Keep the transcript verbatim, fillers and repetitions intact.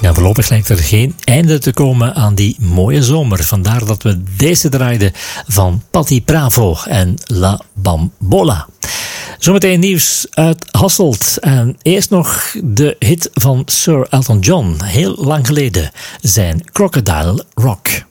Ja, voorlopig lijkt er geen einde te komen aan die mooie zomer. Vandaar dat we deze draaiden van Patti Bravo en La Bambola. Zometeen nieuws uit Hasselt. En eerst nog de hit van Sir Elton John. Heel lang geleden. Zijn Crocodile Rock.